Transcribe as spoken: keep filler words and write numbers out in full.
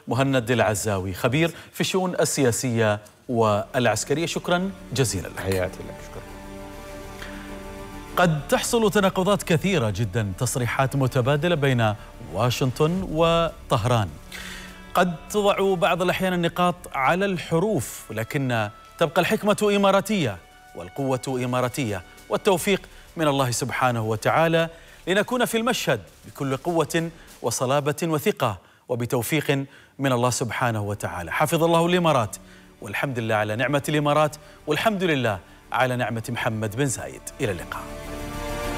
مهند العزاوي، خبير في الشؤون السياسية والعسكرية. شكرا جزيلا لك. حياتي لك. شكرا. قد تحصل تناقضات كثيرة جدا، تصريحات متبادلة بين واشنطن وطهران، قد تضع بعض الأحيان النقاط على الحروف، لكن تبقى الحكمة إماراتية والقوة إماراتية، والتوفيق من الله سبحانه وتعالى لنكون في المشهد بكل قوة وصلابة وثقة، وبتوفيق من الله سبحانه وتعالى. حفظ الله الإمارات، والحمد لله على نعمة الإمارات، والحمد لله على نعمة محمد بن زايد. إلى اللقاء.